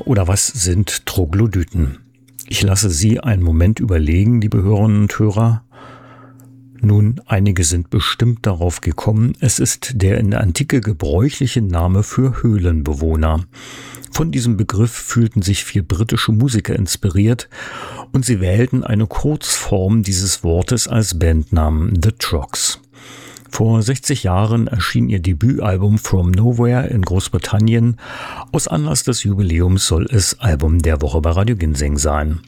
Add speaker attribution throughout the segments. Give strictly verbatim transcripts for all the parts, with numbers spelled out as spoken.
Speaker 1: Oder was sind Troglodyten? Ich lasse Sie einen Moment überlegen, liebe Hörerinnen und Hörer. Nun, einige sind bestimmt darauf gekommen, es ist der in der Antike gebräuchliche Name für Höhlenbewohner. Von diesem Begriff fühlten sich vier britische Musiker inspiriert und sie wählten eine Kurzform dieses Wortes als Bandnamen, The Trogs. Vor sechzig Jahren erschien ihr Debütalbum From Nowhere in Großbritannien. Aus Anlass des Jubiläums soll es Album der Woche bei Radio Ginseng sein.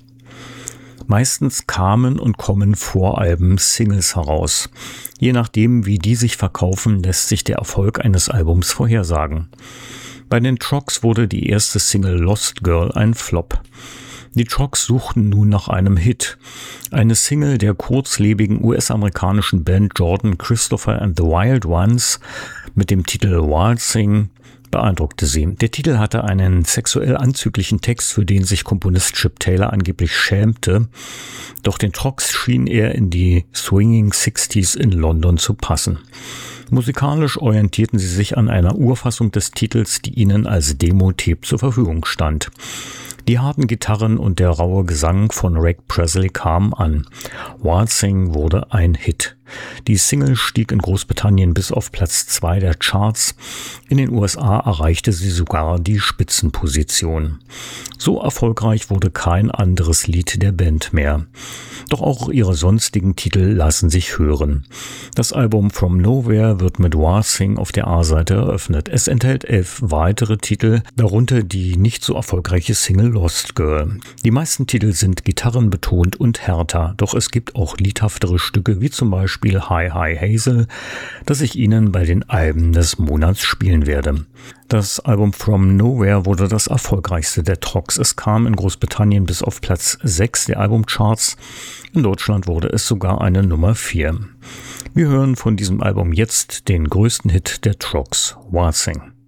Speaker 1: Meistens kamen und kommen vor Alben Singles heraus. Je nachdem, wie die sich verkaufen, lässt sich der Erfolg eines Albums vorhersagen. Bei den Trogs wurde die erste Single Lost Girl ein Flop. Die Trogs suchten nun nach einem Hit. Eine Single der kurzlebigen U S-amerikanischen Band Jordan Christopher and the Wild Ones mit dem Titel Waltzing beeindruckte sie. Der Titel hatte einen sexuell anzüglichen Text, für den sich Komponist Chip Taylor angeblich schämte. Doch den Trogs schien er in die Swinging Sixties in London zu passen. Musikalisch orientierten sie sich an einer Urfassung des Titels, die ihnen als Demo-Tape zur Verfügung stand. Die harten Gitarren und der raue Gesang von Rick Presley kamen an. Waltzing wurde ein Hit. Die Single stieg in Großbritannien bis auf Platz zwei der Charts. In den U S A erreichte sie sogar die Spitzenposition. So erfolgreich wurde kein anderes Lied der Band mehr. Doch auch ihre sonstigen Titel lassen sich hören. Das Album From Nowhere wird mit Waltzing auf der A-Seite eröffnet. Es enthält elf weitere Titel, darunter die nicht so erfolgreiche Single Lost Girl. Die meisten Titel sind gitarrenbetont und härter, doch es gibt auch liedhaftere Stücke, wie zum Beispiel Hi Hi Hazel, das ich Ihnen bei den Alben des Monats spielen werde. Das Album From Nowhere wurde das erfolgreichste der Trogs. Es kam in Großbritannien bis auf Platz sechs der Albumcharts. In Deutschland wurde es sogar eine Nummer vier. Wir hören von diesem Album jetzt den größten Hit der Trogs, Waltzing.